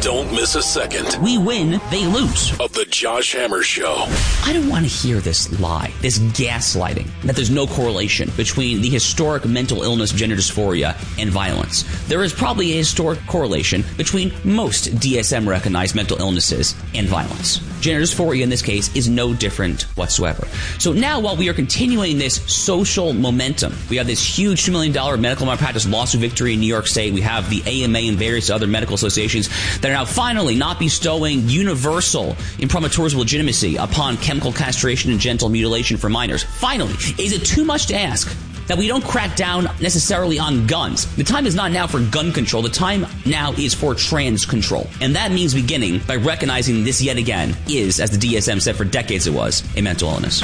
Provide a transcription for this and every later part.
Don't miss a second. We win, they lose. Of the Josh Hammer Show. I don't want to hear this lie, this gaslighting, that there's no correlation between the historic mental illness, gender dysphoria, and violence. There is probably a historic correlation between most DSM-recognized mental illnesses and violence. Gender dysphoria, in this case, is no different whatsoever. So now, while we are continuing this social momentum, we have this huge $2 million medical malpractice lawsuit victory in New York State. We have the AMA and various other medical associations that are now finally not bestowing universal imprimatur legitimacy upon chemical castration and genital mutilation for minors. Finally, is it too much to ask that we don't crack down necessarily on guns? The time is not now for gun control. The time now is for trans control. And that means beginning by recognizing this yet again is, as the DSM said for decades it was, a mental illness.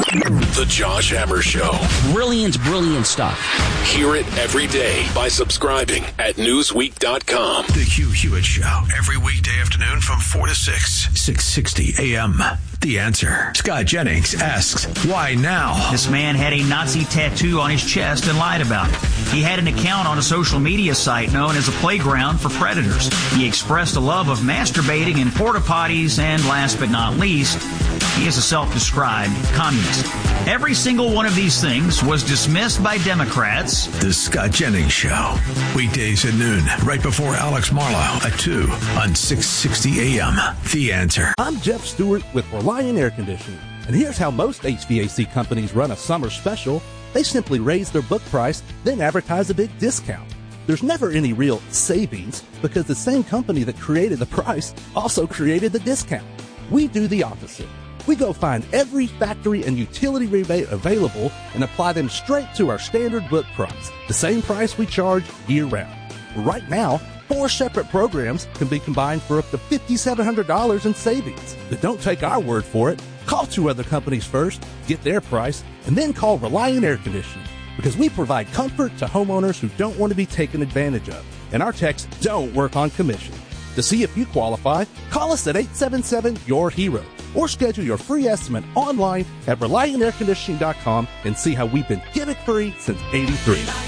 The Josh Hammer Show. Brilliant, brilliant stuff. Hear it every day by subscribing at Newsweek.com. The Hugh Hewitt Show, every weekday afternoon from 4 to 6, 660 a.m. The Answer. Scott Jennings asks, why now? This man had a Nazi tattoo on his chest and lied about it. He had an account on a social media site known as a playground for predators. He expressed a love of masturbating in porta potties, and last but not least, he is a self-described communist. Every single one of these things was dismissed by Democrats. The Scott Jennings Show. Weekdays at noon, right before Alex Marlowe at 2 on 660 a.m. The Answer. I'm Jeff Stewart with Reliant Air Conditioning, and here's how most HVAC companies run a summer special. They simply raise their book price, then advertise a big discount. There's never any real savings because the same company that created the price also created the discount. We do the opposite. We go find every factory and utility rebate available and apply them straight to our standard book price, the same price we charge year-round. Right now, 4 separate programs can be combined for up to $5,700 in savings. But don't take our word for it. Call 2 other companies first, get their price, and then call Reliant Air Conditioning, because we provide comfort to homeowners who don't want to be taken advantage of, and our techs don't work on commission. To see if you qualify, call us at 877-YOUR-HERO, or schedule your free estimate online at ReliantAirConditioning.com and see how we've been gimmick-free since '83.